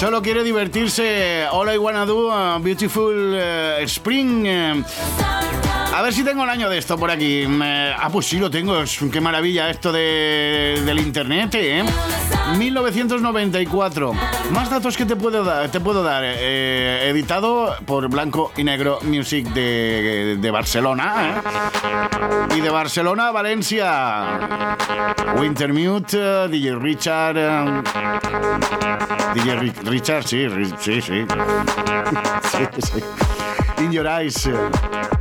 Solo quiere divertirse. All I wanna do, beautiful spring. A ver si tengo el año de esto por aquí. Pues sí, lo tengo. Qué maravilla esto del internet, 1994. Más datos que te puedo dar. Editado por Blanco y Negro Music de Barcelona. Y de Barcelona a Valencia. Wintermute, DJ Richard. DJ Richard, sí. Sí. In Your Eyes.